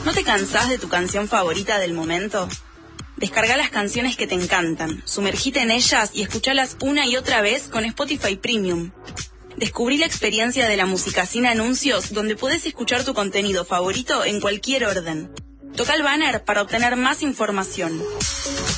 ¿No te cansás de tu canción favorita del momento? Descarga las canciones que te encantan, sumergite en ellas y escuchalas una y otra vez con Spotify Premium. Descubrí la experiencia de la música sin anuncios, donde podés escuchar tu contenido favorito en cualquier orden. Toca el banner para obtener más información.